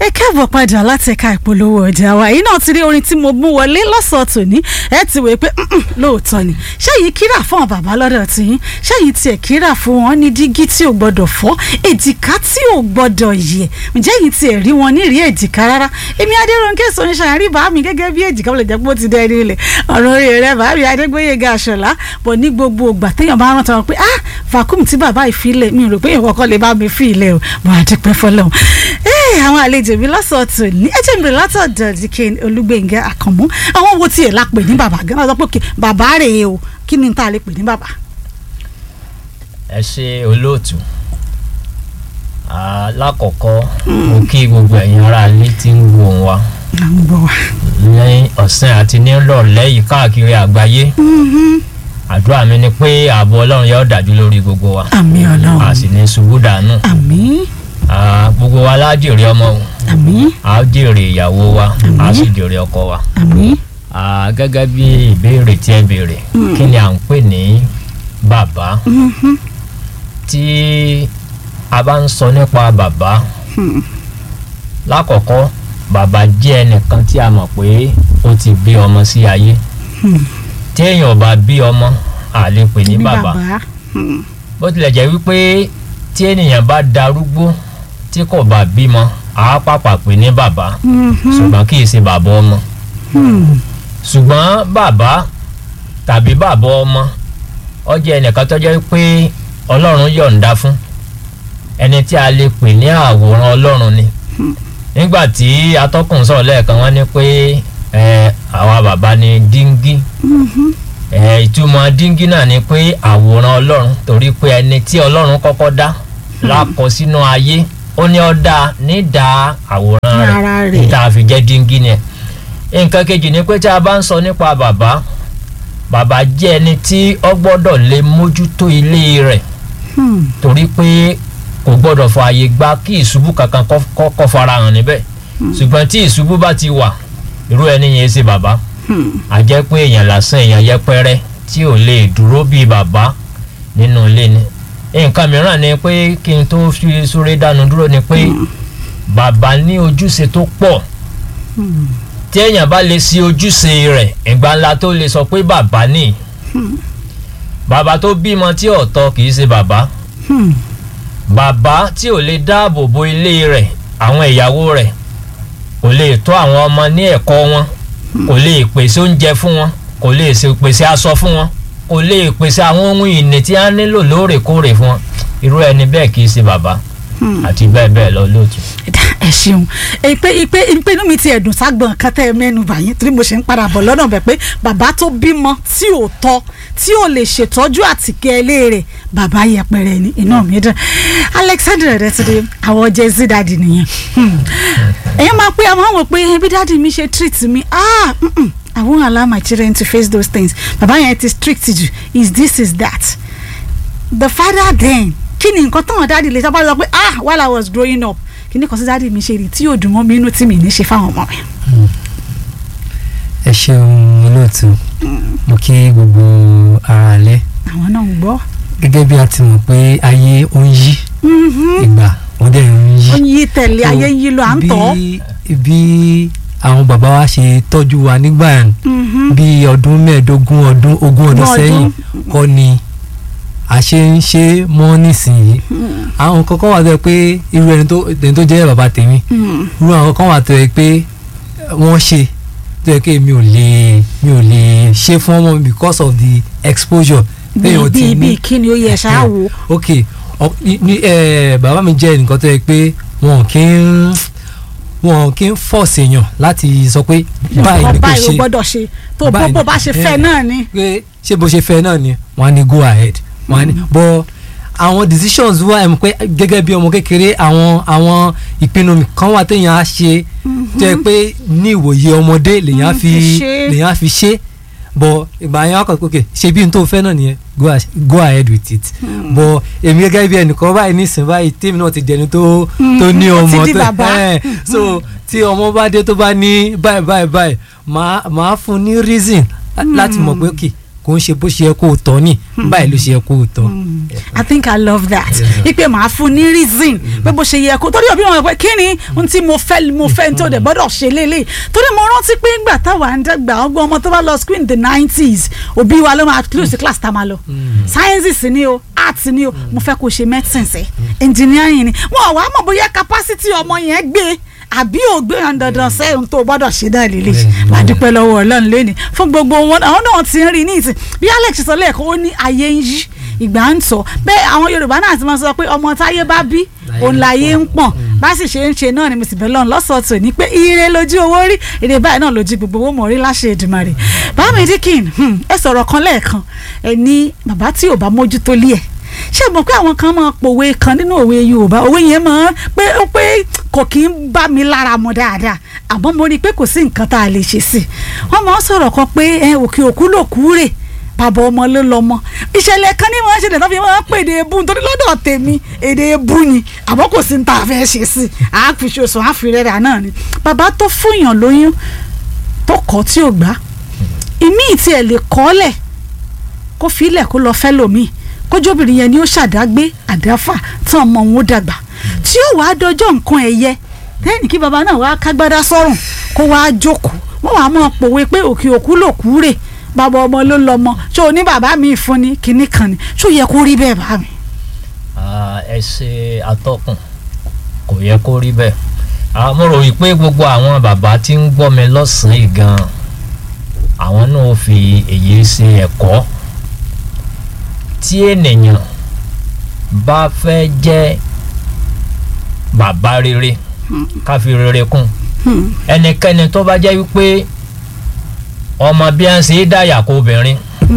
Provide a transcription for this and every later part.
ẹ káàbọ̀ padà láti ẹ̀ka ìpolówó ọjà wa yìí náà ti rí orin tí mo mú wọlé lọ́sọ̀ọ́ tòní ẹ ti wèé pé lóòótọ́ ni ṣẹ́yìn kíra fún àwọn bàbá lọ́dọ̀ tí yín ṣẹ́yìn tiẹ̀ kíra fún wọn ní dígí tí ò gbọ́dọ̀ fọ́ èjìká tí ò gbọ́dọ̀ yẹ̀ ǹjẹ́ yìí tiẹ̀ rí wọn nírìí èjìká rárá èmi Adérónkẹ́ Sọ̀níṣàyà rí bàá mi gẹ́gẹ́ bí èjìká ó lè jẹ́ pé ó ti dẹ́ rí ilẹ̀ ọ̀rọ̀ orí rẹ̀ bàá mi Adégbóyèga Àṣọlá bọ̀ ní gbogbo ìgbà téèyàn bá rántí wọn pé vacuum tí bàbá ìfilẹ̀ mi rò pé èèyàn kọ́kọ́ lè bá mi fi ilẹ̀ o bọ̀ àdúpẹ́ fọlọ́run àwọn àlejò mi lọ́sọ̀ọ̀tún ní ẹjẹ́ mi látọ̀dọ̀ Dikin Olúgbéngà Àkànmú àwọn wo tiẹ̀ la pè ní bàbá gan-an sọ pé bàbá rèé o kí ni tá a lè pè ní bàbá. ẹ ṣe olóòtú lákọ̀ọ́kọ́ mo kí gbogbo ẹ̀yin ará ilé tí ń wo wa ní ọ̀sán àti nírọ̀lẹ́ yìí káàkiri àgbáyé àdúrà mi ni pé ààbò Ọlọ́run yóò dájú lórí gbogbo wa àmín Ọlọ́run a sì ní ṣubú dànù àmín gbogbo wa ládìrí ọmọ o àmín a dìrí ìyàwó wa a sì dìrí ọkọ wa àmín gẹ́gẹ́ bí ìbéèrè tí ẹ béèrè kí ni à ń pè ní bàbá tí a bá ń sọ nípa bàbá lákọ̀ọ́kọ́ bàbá jẹ́ ẹnìkan tí a mọ̀ pé ó ti bí ọmọ sí ayé tí èèyàn bá bí ọmọ a lè pè ní bàbá bó tilẹ̀ jẹ́ wípé tí ènìyàn bá darúgbó tí kò bá bímọ a pàpà pè ní bàbá ṣùgbọ́n kì í ṣe bàbá ọmọ ṣùgbọ́n bàbá tàbí bàbá ọmọ ó jẹ́ ẹnìkan tó jẹ́ pé Ọlọ́run yọ̀ǹda fún ẹni tí a lè pè ní àwòrán Ọlọ́run ni nígbà tí atọ́kùn sọ̀rọ̀ lẹ́ẹ̀kan wọ́n ní pé àwa bàbá ni díngí ìtumọ̀ díngí náà ni pé àwòrán Ọlọ́run torí pé ẹni tí Ọlọ́run kọ́kọ́ dá lákọ sínú ayé ó ní ó dá nídàá àwòrán rẹ̀ níta fi jẹ́ díngí ni nǹkan kejì ni pé tí a bá ń sọ nípa bàbá jẹ́ ẹni tí ó gbọ́dọ̀ lè mójútó ilé rẹ̀ torí pé kò gbọ́dọ̀ fààyè gba kí ìṣubú kankan kó farahàn níbẹ̀ ṣùgbọ́n tí ìṣubú bá ti wà irú ẹni yẹn ṣe bàbá a jẹ́ pé èèyàn lásán èèyàn yẹpẹrẹ tí ò lè dúró bíi bàbá nínú ilé ni nǹkan mìíràn ni pé kí n tó fi sórí dánu dúró ni pé bàbá ní ojúṣe tó pọ̀ tí èèyàn bá lè ṣe ojúṣe rẹ̀ ìgbà ńlá tó lè sọ pé bàbá ni bàbá tó bímọ tí ò tọ́ kì í ṣe bàbá bàbá tí ò lè dáàbò bo ilé rẹ̀ àwọn ìyàwó rẹ̀ kò lè tọ́ àwọn ọmọ ní ẹ̀kọ́ wọn kò lè pèsè oúnjẹ fún wọn kò lè pèsè aṣọ fún wọn kò lè pèsè àwọn ohun ìní tí a nílò lóòrèkóòrè fún wọn irú ẹni bẹ́ẹ̀ kì í ṣe bàbá àti bẹ́ẹ̀ bẹ́ẹ̀ lọ lóòtú. ẹ ṣeun ìpè inú mi ti ẹ̀dùn ságbọ̀n kan tẹ́ ẹ mẹ́nu bàyín torí mo ṣe ń padà bọ̀ lọ́nà bẹ̀ pé bàbá tó bímọ tí ò tọ́ tí ò lè ṣètọ́jú àtìkẹ́ ilé rẹ̀ bàbá yẹpẹrẹ ni iná mi dùn. Alexander Adétúndé àwọn Jay-Z dáàdì nìyẹn èèyàn máa pé àwọn àwọn pé bí dáàdì mi ṣe treat mi I won't allow my children to face those things bàbá yẹn ti strict jù is this is that the father then kí ni nǹkan táwọn dáàdì lè sábà sọ pé while I was growing up kí ni kan sí dáàdì mi ṣe rí tí yóò dùn mọ́ mi inú tí mi ní ṣe fáwọn ọmọ mi. ẹ ṣeun olóòtú mo kí gbogbo ara lẹ. àwọn náà ń gbọ́. gẹ́gẹ́ bí a ti mọ̀ pé ayé ó ń yí ìgbà ó dẹ̀ ń yí. ó ń yí tẹ̀lé ayé ń yí lọ à ń tọ́. bí àwọn bàbá wa ṣe tọ́jú wa nígbà yẹn bí ọdún mẹ́ẹ̀ẹ́dógún ogún ọdún sẹ́yìn kọ́ ni a ṣe ń ṣe mọ́ nísìnyí àwọn kankan wà tó yẹ pé irú ẹni tó jẹ́ bàbá tèmi irú àwọn kankan wà tó yẹ pé wọ́n ṣe tó yẹ pé mi ò lè ṣe fún ọmọ mi because of the exposure. bí kí ni ó yẹ ṣáà wò. ok bàbá mi jẹ́ nǹkan tó yẹ pé wọn kì í force èèyàn láti sọ pé báyìí ni kò ṣe báyìí o gbọ́dọ̀ ṣe tó bó bá ṣe fẹ́ náà ni. ṣé bó ṣe fẹ́ náà ni wọ́n á ní go ahead wọ́n á ní but àwọn decisions wà ẹ̀ pé gẹ́gẹ́ bí ọmọ kékeré àwọn ìpinnu kan wà téèyàn á ṣe jẹ́ pé ní ìwòye ọmọdé lèyàn á fi ṣe but ìgbà yẹn wọ́n kàn pé ṣe bí n tó fẹ́ náà nìyẹn go ahead with it but èmi gẹ́gẹ́ bí ẹnìkan báyìí nísìnyí báyìí tèmi náà ti dẹni tó ní ọmọ tó so tí ọmọ bá dé tó bá ní báyìí máa fún ní reason láti mọ̀ pé okay kò ń ṣe bó ṣe yẹ kó o tọ́ ni báyìí ló ṣe yẹ kó o tọ́. I think I love that ipe màá fún ní reason pé bó ṣe yẹ kó torí òbí wọn pé kí ni ohun tí mo fẹ́ tó dẹ̀ gbọ́dọ̀ ṣe lélẹ̀ torí mo rántí pé ńgbà táwa ń dàgbà ọgbọ́n ọmọ tó bá lọ school in the 90s òbí wa ló máa close class tá a máa lọ sciences ni o arts ni o mo fẹ́ kó ṣe medicine ṣe engineering ni wọn ò wá mọ̀ bóyá capacity ọmọ yẹn gbé àbí ògbé dandan sẹ́yìn tó gbọ́dọ̀ ṣe náà lélẹ̀ máa dúpẹ́ lọ́wọ́ Ọlọ́run lónìí fún gbogbo wọn àwọn náà ti ń rí ní ìsìn bí Alex sọ lẹ́ẹ̀kan ó ní ayé ń yí ìgbà ń sọ bẹ́ẹ̀ àwọn Yorùbá náà ti máa sọ pé ọmọ táyé bá bí òun láyé ń pọ̀n bá sì ṣe ń ṣe náà ni mo sì bẹ̀ lọ́run lọ́sọ̀ọ̀tò ní pé ire lójú owó rí èrè báyìí náà lójú gbogbo owó mọ̀ rí láṣẹ Èdùmàrè bámi díkìn ẹ sọ̀rọ̀ kan lẹ́ẹ̀kan ẹ ní bàbá tí ò bá mójútó lé ẹ̀ ṣé mo pé àwọn kan máa pòwe kan nínú òwe Yorùbá òwe yẹn máa pé kò kí ń bá mi lára mu dáadáa àmọ́ mo rí i pé kò sí nǹkan tá a lè ṣe sí i wọ́n máa ń sọ̀rọ̀ kan pé òkè òkú ló kú rè bàbá ọmọ ló lọ́mọ ìṣẹ̀lẹ̀ kan ní wọ́n ṣẹlẹ̀ tó fi máa ń pè èdè ebú nítorí lọ́dọ̀ tèmi èdè ebú ni àmọ́ kò sí ní tá a fẹ́ ṣe sí i àáfiṣoṣù àfirẹ́rẹ́ náà ni bàbá tó fúnyàn lóyún tó kọ́ tí ò gbá ìmí ìtì ẹ̀ lè kọ́lẹ̀ kó filẹ̀ kó lọ fẹ́ lòmíì kójóbìnrin yẹn ni ó ṣàdágbé àdáfà tí ọmọ òun ó dàgbà tí ó wàá dọjọ́ nǹkan ẹ̀yẹ lẹ́yìn kí baba náà wàá kágbádá sọ́rùn kó wàá jókòó wọ́n wàá mọ̀ pòwe pé òkè òkú ló kú rè bàbá ọmọ ló lọ́mọ ṣé o ní bàbá mi fún ni kinní kan ni ṣó yẹ kó rí bẹ́ẹ̀ bá mi. ẹ ṣe atọ́kùn kò yẹ kó rí bẹ́ẹ̀ mo rò wípé gbogbo àwọn bàbá tí ń gbọ́ mi lọ́sàn-án yìí gan-an àwọn náà fi èyí ṣe ẹ̀kọ́ tí ènìyàn bá fẹ́ jẹ́ bàbá rere ká fi rere kún ẹnikẹ́ni tó bá jẹ́ wípé ọmọ bí wọ́n ṣe dáyà kó obìnrin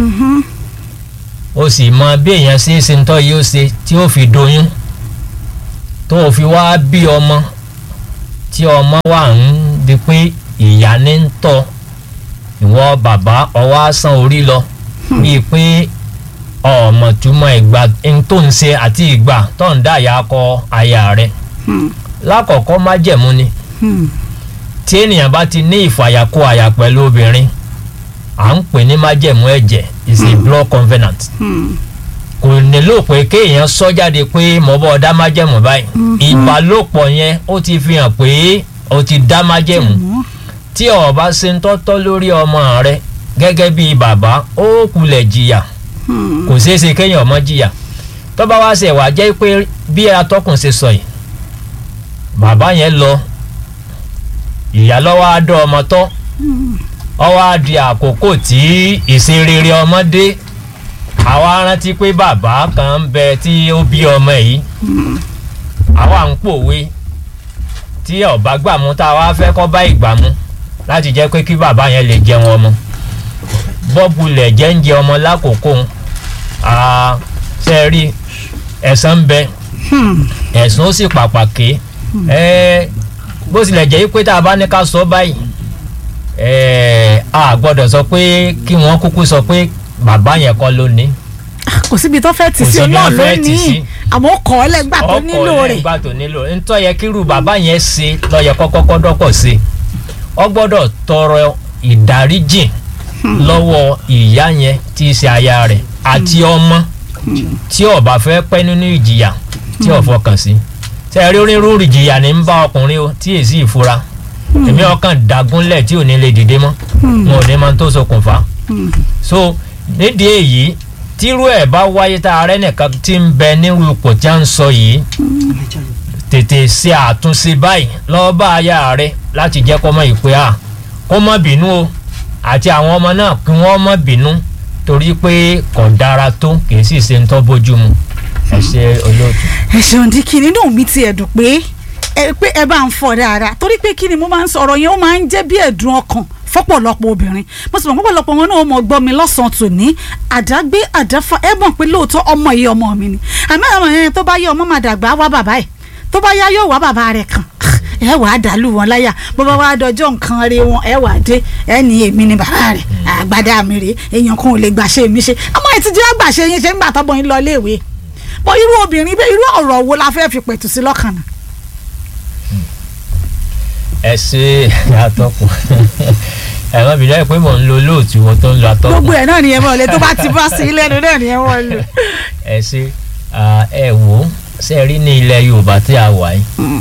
ó sì mọ bí èèyàn ṣe é ṣe ń tọ́ yìí ó ṣe tí ó fi doyún tó fi wá bí ọmọ tí ọmọ wà ń di pé ìyá ní ń tọ́ ìwọ bàbá ọwọ́ á san orí lọ bíi pé ọmọ túmọ̀ ìgbà tó ń ṣe àti ìgbà tó ń dáyà kọ aya rẹ̀ lákọ̀ọ́kọ́ májẹ̀mú ni tí ènìyàn bá ti ní ìfàyàkó àyà pẹ̀lú obìnrin à ń pè ní májẹ̀mú ẹ̀jẹ̀ is a blood covenant kò nílò pé kéèyàn sọ jáde pé mo bọ́ dá májẹ̀mú báyìí ìbálòpọ̀ yẹn ó ti fi hàn pé ó ti dá májẹ̀mú tí ó bá ṣe ń tọ́tọ́ lórí ọmọ rẹ̀ gẹ́gẹ́ bí bàbá ó kulẹ̀ jìyà kò ṣeé ṣe kéèyàn ọmọ jìyà tó bá wá ṣe wá jẹ́ pé bí atọ́kùn ṣe sọ yìí bàbá yẹn lọ ìyá lọ́wọ́ á dọ́ ọmọ tọ́ ọ wá di àkókò tí ìṣerere ọmọdé àwa rántí pé bàbá kan ń bẹ tí ó bí ọmọ yìí àwa ń pòwe tí ọba gbàmú tá a wá fẹ́ kọ́ bá ìgbàmú láti jẹ́ pé kí bàbá yẹn lè jẹun ọmọ bọ́bulẹ̀ jẹ́ ń jẹ ọmọ lákòókò ṣe rí ẹ̀san ń bẹ ẹ̀sùn ó sì pàpàké bó tilẹ̀ jẹ́ pé tá a bá ní ká sọ báyìí a gbọ́dọ̀ sọ pé kí wọ́n kúkú sọ pé bàbá yẹn kọ́ ló ní. kò síbi tó fẹ́ tì sí ọlọ́ọ̀ lónìí àmọ́ ó kọ́ lẹ́gbà tó nílò rẹ̀. ọkọ̀ lẹ́gbà tó nílò rẹ̀ ntọ́ yẹ kírú bàbá yẹn ṣe lọ́yẹ kọ́kọ́ dọ́kọ̀ ṣe ọ gbọ́dọ̀ tọrọ ìdáríjìn lọ́wọ́ ìyá yẹn tí í ṣe aya rẹ̀ àti ọmọ tí ó bá fẹ́ pẹ́ nínú ìjìyà tí ó fọkàn sí ṣe rí onírúurú ìjìyà ní ń bá ọkùnrin o tí èsì ìfura èmi ọkàn dàgúnlẹ̀ tí ò ní lè dìde mọ́ wọn ò ní máa tó ṣokùnfà so nídìí èyí tírú ẹ̀ bá wáyé tá a rẹ́ nìkan tí ń bẹ nírú ipò tí a ń sọ yìí tètè ṣe àtúnṣe báyìí lọ́ọ́ bá aya rẹ̀ láti jẹ́ kó mọ̀ ìpè kó má bínú o àti àwọn ọmọ náà kí wọ́n má bínú torí pé kò dára tó kì í sì ṣe ń tọ́ bójú mu ẹ ṣe olóòtú. ẹ ṣeun di kí nínú mi ti ẹ̀dùn pé ẹ bá ń fọ dáadáa torí pé kí ni mo máa ń sọ̀rọ̀ yẹn ó máa ń jẹ́ bí ẹ̀dùn ọkàn fọ́pọ̀lọpọ̀ obìnrin mo sì mọ̀ pọ̀pọ̀lọpọ̀ wọn náà mọ̀ gbọ́ mi lọ́sàn-án tòní àdágbé àdáfà ẹ mọ̀ pé lóòótọ́ ọmọ yìí ọmọ mi ni àmọ́ ọmọ yẹn tó bá yẹ ọmọ máa dàgbà wá bàbá ẹ̀ tó bá yá yóò wá bàbá rẹ̀ kan ẹ wàá dàlú wọn láyà bó bá wàá dọjọ́ nǹkan rẹ̀ wọn ẹ wàá dé ẹ ní èmi ni bàbá rẹ̀ àgbàdá mi rèé èèyàn kan ò lè gbàṣẹ mi ṣe ọmọ ẹ ti jẹ́ àgbàṣe yín ṣe ń gbà tọ́bọ̀ yín lọ léèwé bọ́ irú obìnrin bẹ́ẹ̀ irú ọ̀rọ̀ wo la fẹ́ fi pẹ̀tù sí lọ́kàn náà. ẹ ṣe àtọkùn ẹ̀rọ mi lẹ́yìn pé mò ń lo lóòtú wọn tó ń lo atọ́kùn. gbogbo ẹ̀ náà ni ẹ mọ̀ lé tó bá ti bá sí lẹ́nu náà ni ẹ mọ̀ lò. ẹ ṣe ẹ wò ó ṣe rí ní ilẹ̀ Yorùbá tí a wà yìí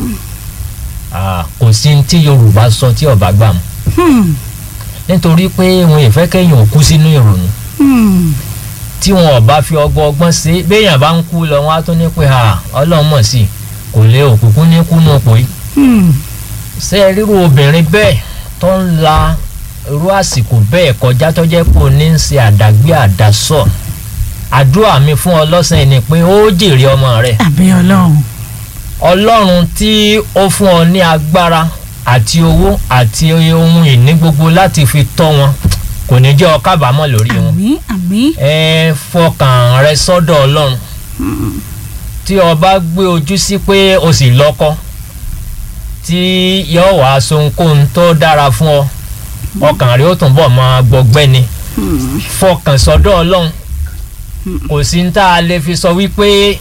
kò sí tí Yorùbá sọ tí ọba gbà mú nítorí pé wọn ìfẹ́ kẹ́yìn òkú sínú ìrònú tí wọn ọba fi ọgbọ́n ṣe béèyàn bá ń kú lọ wọn á tún ní pé Ọlọ́run mọ̀ sí kò lè òkùnkùn ní kú náà pé ṣe ríru obìnrin bẹ́ẹ̀ tó ń la irú àsìkò bẹ́ẹ̀ kọjá tó jẹ́ pé ó ní ń ṣe àdágbé àdásọ̀ àdúrà mi fún ọ lọ́sàn-án ni pé ó jèrè ọmọ rẹ̀. àmín Ọlọ́run. Ọlọ́run tí ó fún ọ ní agbára àti owó àti ohun ìní gbogbo láti fi tọ́ wọn kò ní jẹ́ ọ kábàámọ̀ lórí wọn. àmín àmín. ẹ fọkàn rẹ sọ́dọ̀ Ọlọ́run tí o bá gbé ojú sí pé o sì lọ́kọ tí yóò wá sohunkóhun tó dára fún ọ ọkàn rẹ ó túnbọ̀ máa gbọgbẹ́ ni fọkàn sọ́dọ̀ Ọlọ́run kò sí ní tá a lè fi sọ wípé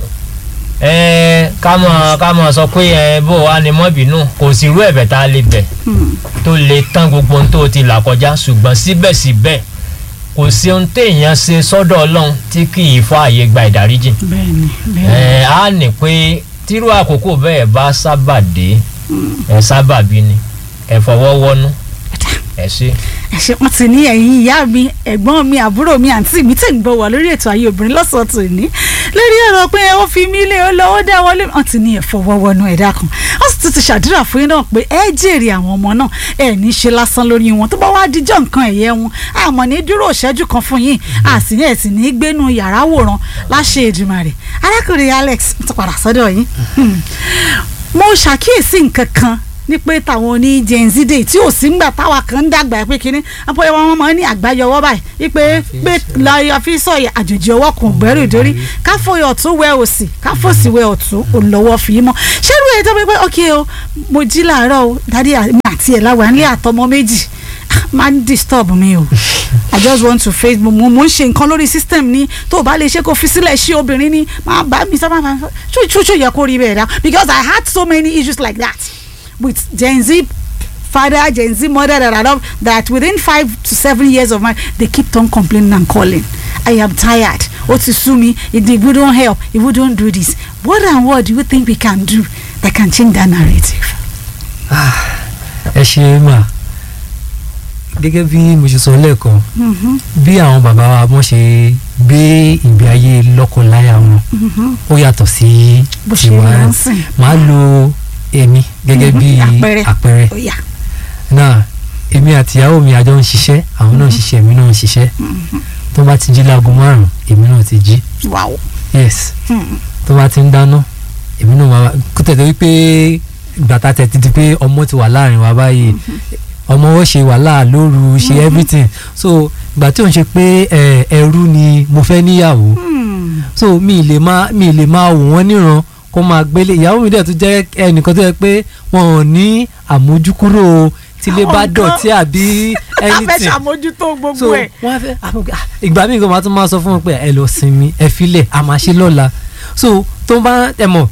ká mọ̀ sọ pé bó wà ní mọ́bìnú kò sí irú ẹ̀bẹ̀ tá a lè bẹ̀ tó lè tán gbogbo ohun tó ti là kọjá ṣùgbọ́n síbẹ̀síbẹ̀ kò sí ohun téèyàn ṣe sọ́dọ̀ Ọlọ́run tí kì í fọ àyè gba ìdáríjì. bẹ́ẹ̀ni bẹ́ẹ̀ni. á ní pé tírú àkókò bẹ́ẹ̀ bá sábà dé sábà bí ni ẹ fọwọ́ wọnú ẹ ṣe. ṣe wọ́n ti ní ẹ̀yin ìyá mi ẹ̀gbọ́n mi àbúrò mi àǹtí mi tẹ̀ ń gbọ́ wà lórí ètò ayé obìnrin lọ́sàn-án tò ní lórí ọ̀rọ̀ pé ó fi mí lé ó lọ́wọ́ dá wọlé wọ́n ti ní ẹ̀fọ́ wọ́wọ́nú ẹ̀dá kan wọ́n sì tún ti ṣàdúrà fún yín náà pé ẹ jèrè àwọn ọmọ náà ẹ ní ṣe lásán lórí wọn tó bá wá díjọ́ nǹkan ẹ̀yẹ wọn àmọ́ ní dúró ìṣẹ́jú kan fún yín àsì ní ẹ̀sìn ní gbénu yàrá wòran láṣẹ Èdùmàrè arákùnrin Alex ti padà sọ́dọ̀ yín mo ṣàkíyèsí nǹkan kan ní pé táwọn ní Gen Z day tí ò sí ńgbà táwa kan ń dàgbà pé kínní àpò ẹwà wọn máa ń ní àgbáyọwọ́ báyìí wípé pé lọ́ọ́ fi sọ̀yà àjòjì ọwọ́ kan gbẹ́rù ìdórí káfọyọ̀ ọ̀tún wẹ òsì káfọ̀sì wẹ ọ̀tún òǹlọ́wọ́ fi mọ́ ṣẹ́rù ẹ̀ tó pé ok o mo jí làárọ̀ o dádì àti ẹ̀ láwa nílé àtọmọ méjì máa ń disturb mi o I just want to face mo ń ṣe nǹkan lórí system ni tó o bá lè ṣe kó fi sílẹ̀ ṣé obìnrin ni máa bá mi sábà máa ṣó yẹ kó rí bẹ́ẹ̀ dá because I had so many issues like that with Gen Z father, Gen Z mother that within 5 to 7 years of marriage, they keep on complaining and calling. I am tired. What to sue me? If we don't help, if we don't do this, what and what do you think we can do that can change that narrative? ẹ ṣe mà gẹ́gẹ́ bí mo ṣe sọ lẹ́ẹ̀kan bí àwọn bàbá wa wọ́n ṣe gbé ìgbé ayé lọ́kọláya wọn ó yàtọ̀ sí tiwa máa lo èmi gẹ́gẹ́ bí àpẹẹrẹ náà èmi àti ìyàwó mi àjọ ń ṣiṣẹ́ àwọn náà ń ṣiṣẹ́ èmi náà ń ṣiṣẹ́ tó bá ti jí láago 5 èmi náà ti jí yes tó bá ti ń dáná èmi náà máa kó tẹ̀lé wípé gbàtà tẹ̀ ti di pé ọmọ ti wà láàrin wa báyìí ọmọ ó ṣe wàhálà lóru ṣe everything so ìgbà tí òun ṣe pé ẹrú ni mo fẹ́ níyàwó so mi lè máa wò wọ́n níran kó máa gbélé ìyàwó mi dẹ̀ tó jẹ́ ẹnìkan tó yẹ pé wọn ò ní àmójúkúrò tílé bá dọ̀tí àbí anything afẹ́ ṣàmójútó gbogbo ẹ̀. so wọ́n fẹ́ ìgbà míì kan máa tún máa sọ fún wọn pé ẹ lọ sinmi ẹ filẹ̀ a máa ṣe lọ́la so tó bá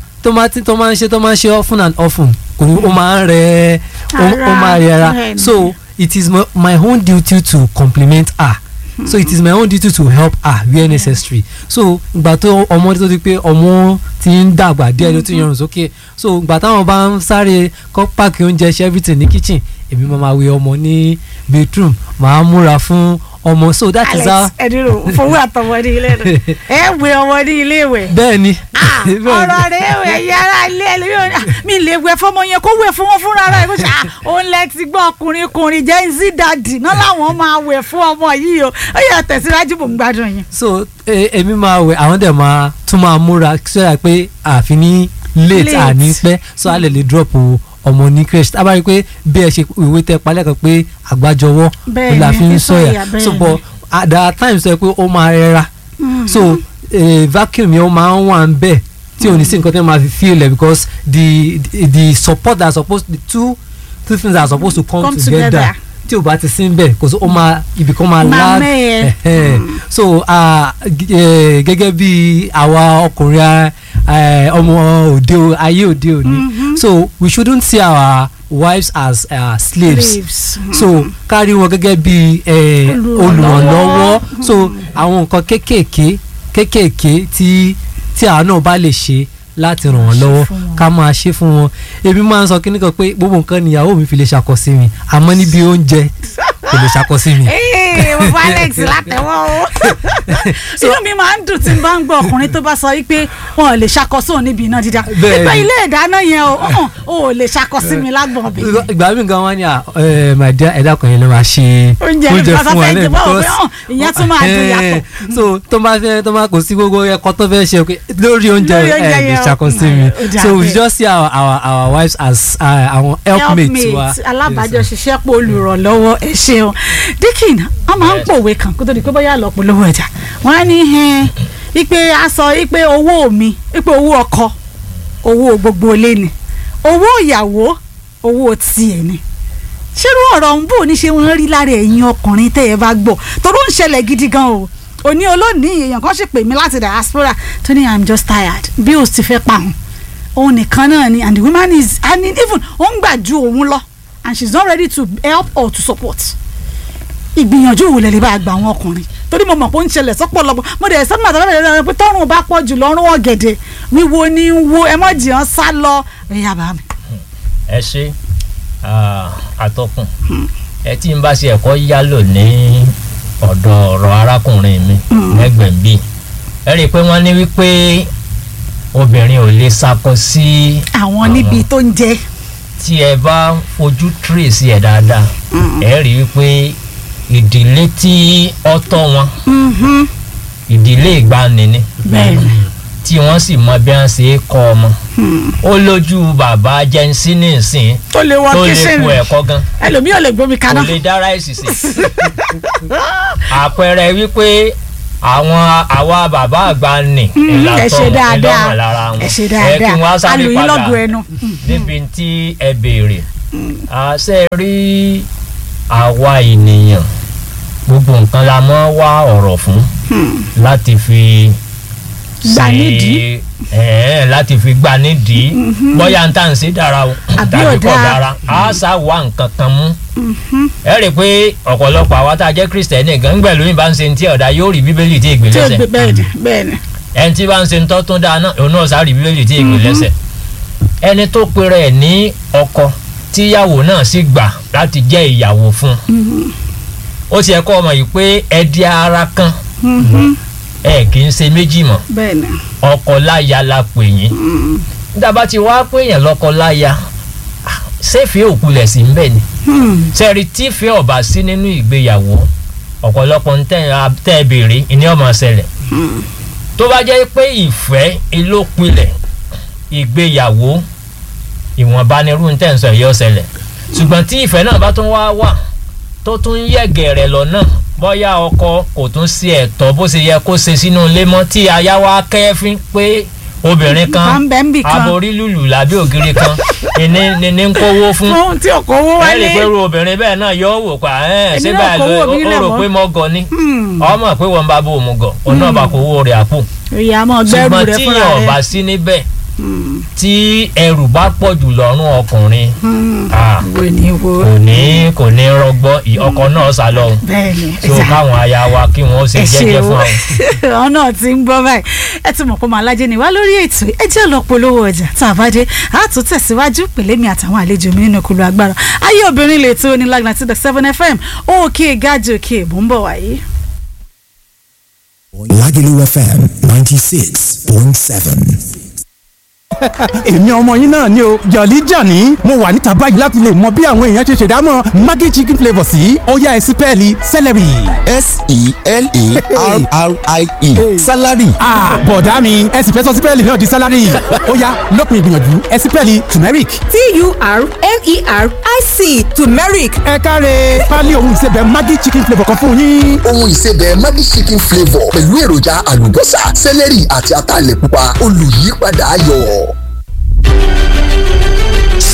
tó máa ń ṣe often and often ó máa ń rẹ ó máa rẹ ara so it is my own duty to compliment her so it is my own duty to help her where necessary so ìgbà tó ọmọ tó ti pé ọmọ ti ń dàgbà díẹ̀ ló ti yọrùn sókè so ìgbà táwọn bá ń sáré kọ́ páàkì oúnjẹ ṣe everything ní kitchen èmi máa wẹ ọmọ ní bedroom máa múra fún ọmọ so that is how. Alex ẹdínwó fowó àtọmọ ní ilé rẹ ẹ wẹ ọmọ ní ilé ìwẹ̀. bẹ́ẹ̀ni. ọ̀rọ̀ rẹ̀ wẹ̀ yàrá ilé ẹ̀ lóyún mi lè wẹ̀ fọmọ yẹn kó wẹ̀ fún wọn fúnra rẹ̀ kó ṣe òun lẹ ti gbọ́ ọkùnrin Gen Z daddy náà làwọn máa wẹ̀ fún ọmọ yìí o ó yẹ tẹ̀síwájú bò ń gbádùn yín. so èmi máa wẹ̀ àwọn dẹ̀ máa tún máa múra sọ́yà pé àfi ní late àní pẹ́ so a lè drop ọmọ ní crèche tá bá rí pé bí ẹ ṣe ìwé tẹ palẹ̀ kan pé àgbájọwọ́ ló la fi ń sọ̀yà so but at that time sọ pé ó máa rẹra so vacuum yẹn ó máa ń wà ń bẹ̀ tí ò ní sí nǹkan tí wọ́n máa fi feel it because the support that supposed the two things are supposed to come together tí o bá ti sí bẹ́ẹ̀ kò sí ó máa ibìkan máa lag so gẹ́gẹ́ bí àwa ọkùnrin ọmọ ayé òde òní so we shouldn't see our wives as slaves. Mm. So kárí wọn gẹ́gẹ́ bí olùrànlọ́wọ́. So àwọn nǹkan kéékèèké tí àwọn náà bá lè ṣe láti ràn wọ́n lọ́wọ́ ká máa ṣe fún wọn. Èmi máa ń sọ kíní kan pé gbogbo nǹkan níyàwó mi fi lè ṣàkọ sí mi àmọ́ níbi oúnjẹ kò lè ṣàkọ sí mi. bàbá Alex látẹ̀wọ́ o. inú mi máa ń dùn tí n bá ń gbọ́ ọkùnrin tó bá sọ wípé wọn ò lè ṣàkóso níbi iná dídá. nípa ilé ìdáná yẹn o ò lè ṣàkóso mi lágbọ̀n bí. ìgbà mi gan wọn ni my dear ẹ̀dá kan yẹn ló máa ṣe oúnjẹ fún wa lẹ́yìn because ìyẹn tún máa dùn yàtọ̀. so tó máa kò sí gbogbo ẹ̀kọ́ tó fẹ́ ṣe lórí oúnjẹ lè ṣàkóso mi. So we just see our wives as our helpmates wa. alábàájọṣiṣẹ́ pọ̀ olùrànlọ́wọ́ ẹ ṣeun. Dikin a máa ń pòwe kan kó tó di pé bóyá lọ polówó ọjà wọn á ní ipe aṣọ ipe owó mi ipe owó ọkọ owó gbogbo ilé ni owó ìyàwó owó tiẹ̀ ni ṣerú ọ̀rọ̀ ń bò ní ṣe wọ́n rí lára ẹ̀yin ọkùnrin tẹ́ ẹ bá gbọ́ torí ó ń ṣẹlẹ̀ gidi gan o òní olónìí èèyàn kan ṣe pè mí láti diaspora tó ní I'm just tired bills ti fẹ́ pa òun nìkan náà ni and the woman is and even ó ń gbà ju òun lọ and she's not ready to help or to support. Ìgbìyànjú wo lè lè bá gba àwọn ọkùnrin torí mo mọ̀ pé ó ń ṣẹlẹ̀ sọ́pọ̀lọpọ̀ mo dẹ̀ sọ́dún àtàwọn ẹ̀rọ pé tọ́rùn bá pọ̀ jù lọ́rùn ọ̀gẹ̀dẹ̀ wíwo ni wo ẹ mọ̀ jìyàn sá lọ ẹ̀yà bá mi. ẹ ṣe àtọkùn ẹ tí n bá ṣe ẹ̀kọ́ yálò ní ọ̀dọ̀ ọ̀rọ̀ arákùnrin mi lẹ́gbẹ̀ẹ́ bíi ẹ rí i pé wọ́n ní wípé obìnrin ò lè sakọ sí àwọn níbi tó ń jẹ. tí ẹ bá fojú tírèsì ẹ dáadáa ẹ rí i pé ìdílé tí ó tọ́ wọn ìdílé ìgbani ni tí wọ́n sì mọ bí wọ́n ṣe kọ́ ọmọ ó lójú bàbá jẹ́nsí nísìn tó lè wọ kíṣìnì tó lè kó ẹ̀kọ́ gan ẹlòmíì ò lè gbomi kaná kò lè dá ráìsì sí àpẹẹrẹ wípé àwa bàbá àgbà nì ìlàtọ̀ ìlọ́mọ̀ lára wọn ẹ ṣe dáadáa alùyìn lọ́gùn ẹnu níbi tí ẹ béèrè àṣẹ rí àwa ènìyàn gbogbo nǹkan la mọ́ wá ọ̀rọ̀ fún láti fi ṣe láti fi gbà nídìí bóyá n tà ń ṣe dára o tàbí kò dára a ṣá wá nǹkan kan mú ẹ rí i pé ọ̀pọ̀lọpọ̀ àwa tá a jẹ́ kristẹni gan gbẹ̀ lóyún bá ń ṣe ti ọ̀dà yóò rí bíbélì tí ègbè lẹ́sẹ̀ ẹni tí bá ń ṣe ń tọ́ tún dáa náà òun náà sá rí bíbélì tí ègbè lẹ́sẹ̀ ẹni tó pèrè ẹ̀ ní ọkọ tíyàwó náà sì gbà láti jẹ́ ìyàwó fún ó ti ẹ̀kọ́ ọmọ yìí pé ẹ di ara kan ẹ kì í ṣe méjì mọ́ ọkọ láya la pè yín dábàá ti wá pé èèyàn lọ́kọ láya ṣéfì òkulẹ̀ sí ń bẹ̀ ni sẹ́ẹ̀rì tífẹ́ ọ̀bà sí nínú ìgbéyàwó ọ̀pọ̀lọpọ̀ ń tẹ́ ẹ béèrè ìní ọmọ ṣẹlẹ̀ tó bá jẹ́ pé ìfẹ́ ìlópinlẹ̀ ìgbéyàwó ìwọ̀nba ni irú ń tẹ̀ ń sọ èyí ọ̀ṣẹlẹ̀ ṣùgbọ́n tí ìfẹ́ náà bá tún wà tó tún yẹ̀gẹ̀rẹ̀ lọ́nà bóyá ọkọ kò tún sí ẹ̀tọ́ bó ṣe yẹ kó ṣe sínú ilé mọ́ tí aya wa kẹ́fín pé obìnrin kan aborí lùlù lábẹ́ ògiri kan ní ń kówó fún ẹ lè pé ru obìnrin bẹ́ẹ̀ náà yọ wò pa ṣé báyìí ó rò pé mọ́gọ ni ọmọ pé wọ́n bá bó òmùgọ̀ òun náà bá kówó rẹ̀ àpò ṣùgbọ́n tí yàn ọ̀bà sí níbẹ̀ tí ẹrù bá pọ̀ jù lọ́rùn ọkùnrin kò ní rọgbọ ọkọ náà sá lọ so káwọn aya wa kí wọn ó ṣe jẹ́jẹ́ fún àwọn. ọ̀nà tí ń gbọ́ báyìí ẹ ti mọ̀ pé màá lájẹ́ ni wá lórí ètò ẹ jẹ́ lọ polówó ọjà tá a bá dé a tún tẹ̀síwájú pẹ̀lẹ́ mi àtàwọn àlejò mi nínú kulu agbára ayé obìnrin lè tó ní Lagna 7 FM òkè gájò òkè mò ń bọ̀ wáyé. Lagelu FM 96.7. èmi ọmọ yín náà ni o Jolly Johnny mo wà níta báyìí láti lè mọ bí àwọn èèyàn ṣe ṣèdámọ̀ Maggi chicken flavour sí ọ̀yá ẹ̀sìpẹ́ẹ̀lì celery. S-E-L-E-R-R-I-E salary. bọ̀dá mi ẹ̀sìpẹ́ sọ sípẹ́ẹ̀lì náà di salary ọ̀yá lópin ìgbìyànjú ẹ̀sìpẹ́ẹ̀lì turmeric. T-U-R-M-E-R-I-C turmeric. ẹ káre pálí ohun ìsebẹ̀ Maggi chicken flavour kan fún yín. ohun ìsebẹ̀ Maggi chicken flavour pẹ̀lú èròjà àlùbọ́sà celery àti ataalẹ̀ pupa olùyípadà ayọ̀.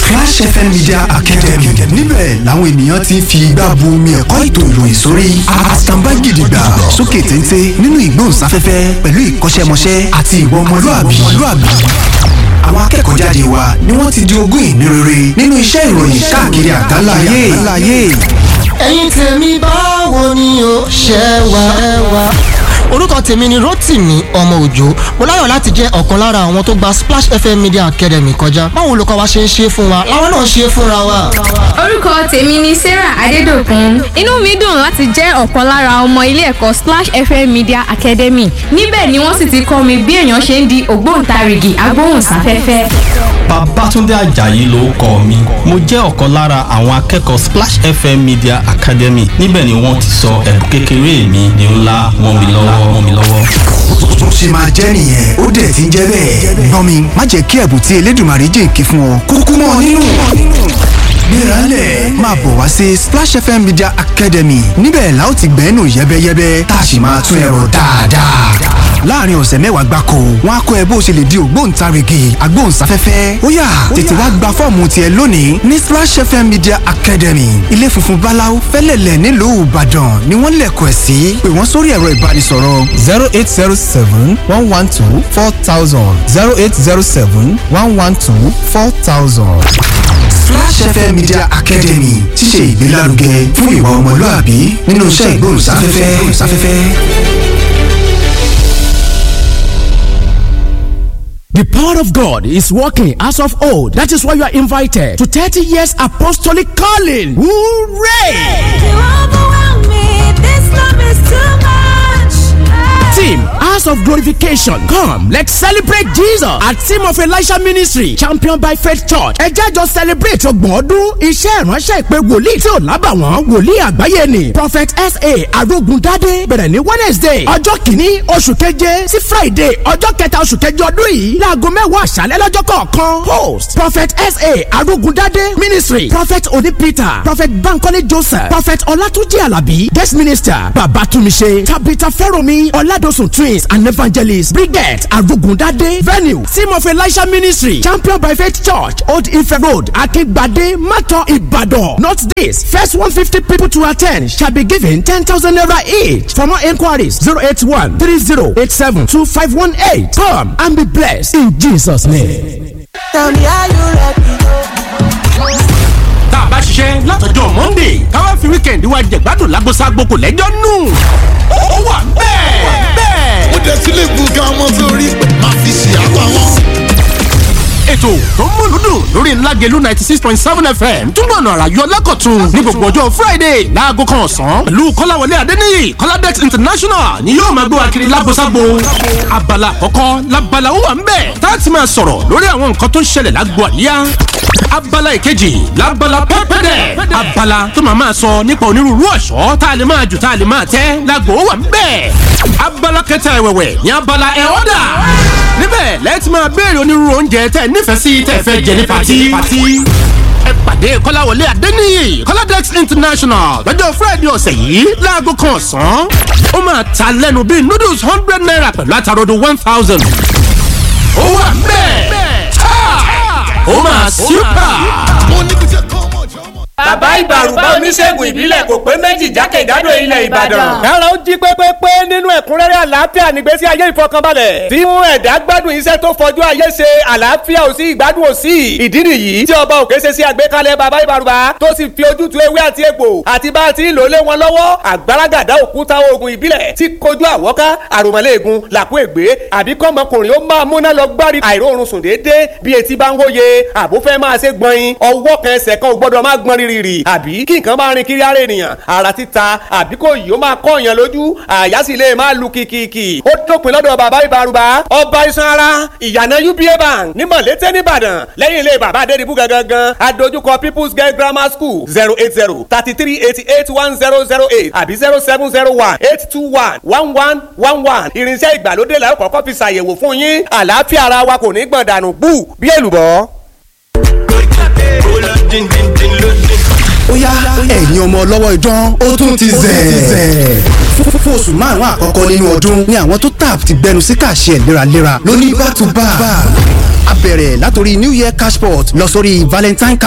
Flash FM Media Academy níbẹ̀ làwọn ènìyàn ti ń fi igbá bu omi ẹ̀kọ́ ètò ìròyìn sórí àtàǹbá gidigba sókè téńté nínú ìgbóhùnsáfẹ́fẹ́ pẹ̀lú ìkọ́ṣẹ́mọṣẹ́ àti ìwà ọmọlúàbí. Àwọn akẹ́kọ̀ọ́ jáde wa ni wọ́n ti di ogún ìní rere nínú iṣẹ́ ìròyìn káàkiri àgbáláyé. ẹ̀yin tèmi báwo ni o ṣe wà. orúkọ tèmi ni Rótìmí ọmọ Òjó mo láyọ̀ láti jẹ́ ọ̀kan lára àwọn tó gba Splash FM Media Academy kọjá báwo olùkọ́ wa ṣe ń ṣe fún wa láwọn náà ṣe fúnra wa. orúkọ tèmi ni Sarah Adédòkun inú mi dùn láti jẹ́ ọ̀kan lára ọmọ ilé ẹ̀kọ́ Splash FM Media Academy níbẹ̀ ni wọ́n sì ti kọ́ mi bí èèyàn ṣe ń di ògbóǹtarìgì agbóhùnsáfẹ́fẹ́. Babátúndé Àjàyí lórúkọ mi mo jẹ́ ọ̀kan lára àwọn akẹ́kọ̀ọ́ Splash FM Media Academy níbẹ̀ ni wọ́n ti sọ ẹ̀bùn kékeré mi di ńlá mọ́ mi lọ́wọ́. Bó ṣe máa jẹ́ nìyẹn ó dẹ̀ ti ń jẹ́ bẹ́ẹ̀. gbọ́n mi má jẹ́ kí ẹ̀bùn tí Elédùmarè jèǹkì fún ọ kúkú mọ́ ọ nínú. Gbéralẹ̀ máa bọ̀ wá sí Splash FM Media Academy níbẹ̀ la ó ti gbẹ́nu yẹ́bẹ́yẹ́bẹ́ tá a sì máa tún ẹ̀rọ dáadáa. láàrin ọ̀sẹ̀ mẹ́wàá gbáko wọn á kọ́ ẹ bó ṣe lè di ògbóǹtarìgì agbóhùnsáfẹ́fẹ́. ó yá tètè wá gba fọ́ọ̀mù tiẹ̀ lónìí ní Splash FM Media Academy ilé funfun báláú fẹ́lẹ̀lẹ̀ nílùú Ìbàdàn ni wọ́n lẹ̀kọ̀ ẹ̀ sí pè wọ́n sórí ẹ̀rọ ìbánisọ̀rọ̀ 0807 112 4000 0807 112 4000. Splash FM Media Academy ti ṣe ìgbélárugẹ fún ìwà ọmọlúàbí nínú iṣẹ́ ìgbóhùnsáfẹ́fẹ́. The power of God is working as of old. That is why you are invited to 30 years apostolic calling. Hooray! You overwhelm me. This love is too much. Team House of Glorification, come, let's celebrate Jesus at Team of Elisha Ministry, championed by Faith Church. Ẹ jẹ́ jọ celebrate ọgbọ̀n ọdún iṣẹ́ ìránṣẹ́ ìpè wòlíì tí ò lábàwọ́n wòlíì àgbáyé ni Prophet S.A. Arógundádé bẹ̀rẹ̀ ní Wednesday ọjọ́ kìíní oṣù keje sí Friday ọjọ́ kẹta oṣù keje ọdún yìí láago mẹ́wàá àṣálẹ́ lọ́jọ́ kọ̀ọ̀kan. Host Prophet S.A. Arógundádé Ministry, Prophet Oni Peter, Prophet Bankole Joseph, Prophet Ọlátúnjí Àlàbí, Guest Minister Babatumise, Tabitha Fẹ́rọ̀mí, Ọládọ̀sùn Twins and Evangelist Brigette Arugundade. Venue Team of Elisha Ministry, championed by Faith Church, Old Ife Road, Akingbade, Mato, Ibadan. Note this: first 150 people to attend shall be given 10,000 naira each. For more inquiries, 081 3087 2518. Come and be blessed in Jesus' name. Tell me, are you ready? tá a bá ṣiṣẹ́ látọjọ́ Monday káwá fi weekend wa jẹ̀gbádùn lágbóṣágbó kò lẹ́jọ́ nù. ó wà bẹ́ẹ̀. ó dé sílé gbùngàn ọmọ sórí máa fi ṣe àpá wọn. ètò tó ń múlùú dùn lórí Lágelú 96.7 FM túnbọ̀ ọ̀nà àràyọ lẹ́kọ̀tún ní gbogbo ọjọ́ Friday láago kan ọ̀sán pẹ̀lú Kọ́láwọlé Adéníyì Kọ́ládẹ́x International ni yóò máa gbé wa kiri lágbóṣágbó. abala àkọ́kọ́ labala ó wà ń bẹ̀ tá a ti máa sọ̀rọ̀ lórí àwọn nǹkan tó ń ṣẹlẹ̀ lágbo àríyá. abala ìkejì labala pẹ́pẹ́dẹ̀ abala tó máa sọ nípa onírúurú ọ̀ṣọ́ tá a lè máa jù tá a lè máa tẹ́ lágbo ó wà ń bẹ̀. abala kẹta ẹ̀wẹ̀wẹ̀ ní abala ẹ̀ ọ́dà níbẹ̀ lẹ́ẹ̀tì máa béèrè onírúurú oúnjẹ tẹ́ nífẹ̀ẹ́ sí tẹ́ fẹ́ jẹ ní pati. ẹ pàdé Kọ́láwọlé Adéníyì Kọ́ládẹ́x International lọ́jọ́ Friday ọ̀sẹ̀ yìí láago kan ọ̀sán. ó máa ta lẹ́nu bíi noodles 100 naira pẹ̀lú àtàrodo 1000. ó wà bẹ́ẹ̀ ó máa super. Bàbá Ìbàrùbá oníṣègùn ìbílẹ̀ kò pé méjì jákèjádò ilẹ̀ Ìbàdàn. Kára ó jí pépépé nínú ẹ̀kúnrẹ́rẹ́ àlàáfíà nígbésí ayé ìfọkànbalẹ̀. Tí mú ẹ̀dá gbádùn iṣẹ́ tó fọjú ayé ṣe àlàáfíà ò sí ìgbádùn ò sí. Ìdí nìyí tí ọba òkè ṣe sí àgbékalẹ̀ bàbá Ìbàrùbá tó sì fi ojútùú ewé àti egbò àti bá a ti ń lò lé wọn lọ́wọ́. Àgbàràgàdá òkúta oògùn ìbílẹ̀ tí kojú àwọ́ká àròmọ̀lẹ́ẹ̀gùn làkú ègbé àbí kọ́mọkùnrin ó máa múná lọ gbárí àìróorun sùn déédéé bí etí bá ń hóye àbúfẹ́ máa ṣe gbọ̀nyin ọwọ́ kan ẹsẹ̀ kan ò gbọ́dọ̀ máa gbọ́n rírì àbí kí nǹkan máa rin kiri ara ènìyàn ara títa àbí kò yìí ó máa kọ́ èèyàn lójú àyà sì lè máa lu kìkìkì ó dópin lọ́dọ̀ bàbá Ìbàrùbá ọba iṣan ara ìyànà UBA bank ní Mọ̀lété nìbàdàn lẹ́yìn ilé bàbá Adédìbú gangan adójúkọ People's Girl Grammar School 080-3388-1008 àbí 0701-821-1111 irinṣẹ́ ìgbàlódé la ó kọ́kọ́ fi ṣàyẹ̀wò fún yín àlàáfíà ara wa kò ní gbọ̀n dànù bú bí èlùbọ́. ó yá ẹ̀yin ọmọ ọlọ́wọ́ idán ó tún ti zẹ̀. fún oṣù márùn-ún àkọ́kọ́ nínú ọdún ni àwọn tó tap ti gbẹnu sí kàṣẹ léraléra lóní back to back. bẹ̀rẹ̀ látòrí new year cashport lọ sórí valentine